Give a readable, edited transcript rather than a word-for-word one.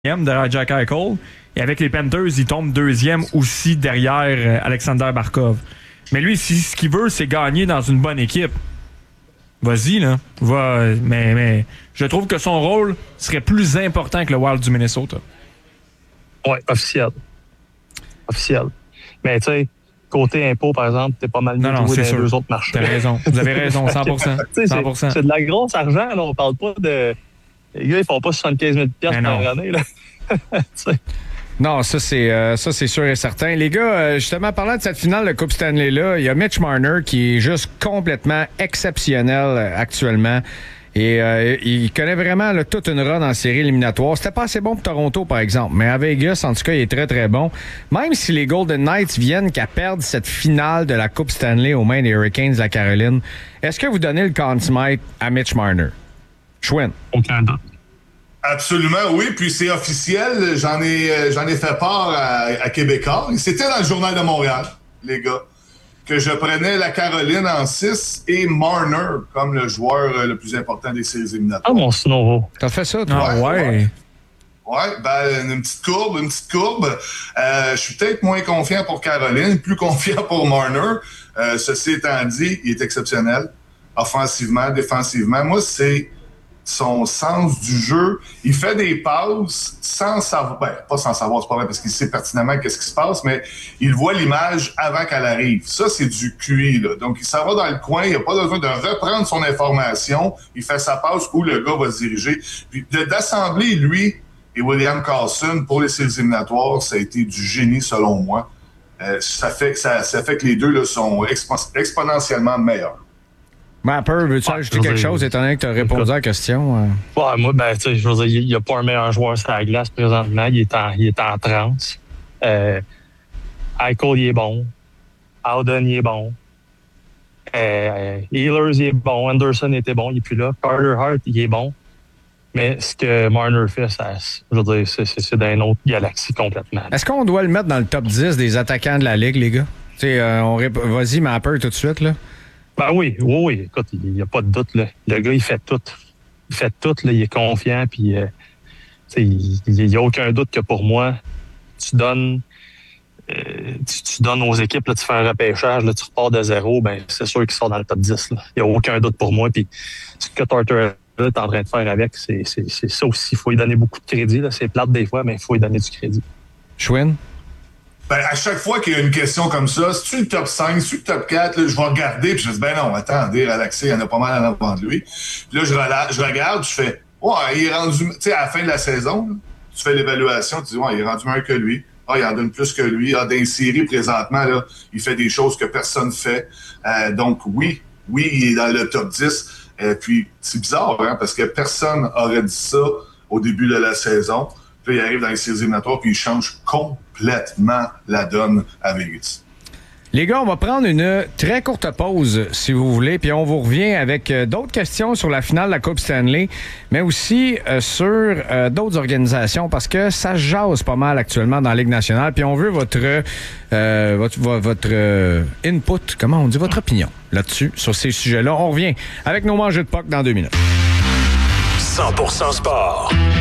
derrière Jack Eichel. Et avec les Panthers, il tombe deuxième aussi derrière Alexander Barkov. Mais lui, ce qu'il veut, c'est gagner dans une bonne équipe. Vas-y, là. Mais je trouve que son rôle serait plus important que le Wild du Minnesota. Oui, officiel. Mais tu sais, côté impôt, par exemple, t'es pas mal mieux joué dans les deux autres marchés. T'as raison. Vous avez raison, 100%. 100%. C'est de la grosse argent, là. On parle pas de... Les gars, ils font pas 75 000 $ par année, là. Non, ça c'est sûr et certain. Les gars, justement, parlant de cette finale de Coupe Stanley-là, il y a Mitch Marner qui est juste complètement exceptionnel actuellement. Et il connaît vraiment toute une run en série éliminatoire. C'était pas assez bon pour Toronto, par exemple. Mais à Vegas, en tout cas, il est très, très bon. Même si les Golden Knights viennent qu'à perdre cette finale de la Coupe Stanley aux mains des Hurricanes de la Caroline, est-ce que vous donnez le Conn Smythe à Mitch Marner? Schwinn. Aucun doute. Absolument, oui. Puis c'est officiel. J'en ai fait part à Québécois. C'était dans le Journal de Montréal, les gars, que je prenais la Caroline en 6 et Marner comme le joueur le plus important des séries éliminatoires. Ah, mon Snovo. T'as fait ça, toi? Ouais, une petite courbe. Je suis peut-être moins confiant pour Caroline, plus confiant pour Marner. Ceci étant dit, il est exceptionnel. Offensivement, défensivement. Moi, c'est son sens du jeu. Il fait des passes sans savoir, pas sans savoir, c'est pas vrai, parce qu'il sait pertinemment qu'est-ce qui se passe, mais il voit l'image avant qu'elle arrive. Ça, c'est du QI, là. Donc, il s'en va dans le coin, il n'a pas besoin de reprendre son information, il fait sa passe où le gars va se diriger. Puis d'assembler, lui et William Karlsson pour les séries éliminatoires, ça a été du génie, selon moi. Ça fait que les deux là, sont exponentiellement meilleurs. Mapper, veux-tu ajouter quelque chose, étant donné que tu as répondu à la question? Ouais, moi, tu sais, je veux dire, il n'y a pas un meilleur joueur sur la glace présentement. Il est en transe. Eichel, il est bon. Howden, il est bon. Ehlers, il est bon. Anderson était bon, il n'est plus là. Carter Hart, il est bon. Mais ce que Marner fait, je veux dire, c'est dans une autre galaxie complètement. Est-ce qu'on doit le mettre dans le top 10 des attaquants de la Ligue, les gars? Vas-y, Mapper, tout de suite, là. Ben oui. Écoute, il n'y a pas de doute, là. Le gars, il fait tout. Là. Il est confiant, puis il n'y a aucun doute que pour moi, tu donnes aux équipes, là, tu fais un repêchage, là, tu repars de zéro, ben c'est sûr qu'il sort dans le top 10. Il n'y a aucun doute pour moi. Puis ce que Tortorella est en train de faire avec, c'est ça aussi. Il faut lui donner beaucoup de crédit. Là. C'est plate des fois, mais il faut lui donner du crédit. Schwinn? À chaque fois qu'il y a une question comme ça, si tu le top 5, si tu le top 4, là, je vais regarder, puis je dis, non, attendez, relaxez, il y en a pas mal en avant de lui. Puis là, je regarde, je fais, il est rendu, tu sais, à la fin de la saison, là, tu fais l'évaluation, tu dis, il est rendu meilleur que lui. Il en donne plus que lui. Dans les séries, présentement, là, il fait des choses que personne fait. Donc, oui, il est dans le top 10. Puis, c'est bizarre, parce que personne n'aurait dit ça au début de la saison. Puis, il arrive dans les séries éliminatoires, puis il change complètement la donne à Vegas. Les gars, on va prendre une très courte pause, si vous voulez, puis on vous revient avec d'autres questions sur la finale de la Coupe Stanley, mais aussi sur d'autres organisations, parce que ça jase pas mal actuellement dans la Ligue nationale, puis on veut votre input, comment on dit, votre opinion là-dessus, sur ces sujets-là. On revient avec nos mangeux de POC dans 2 minutes. 100% sport.